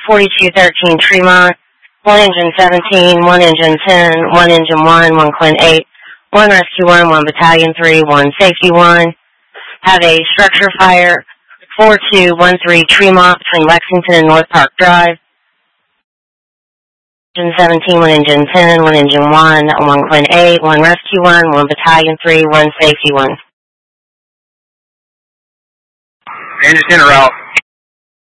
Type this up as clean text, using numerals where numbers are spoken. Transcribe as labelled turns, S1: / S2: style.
S1: 4213 Tremont, 1 engine 17, 1 engine 10, 1 engine 1, 1 Quinn 8, 1 rescue 1, 1 battalion 3, 1 safety 1. Have a structure fire 4213 Tremont between Lexington and North Park Drive. Engine 17, 1 engine 10, 1 engine 1, 1 Quinn 8, 1 rescue 1, 1 battalion 3, 1 safety 1.
S2: Engine 10 are out.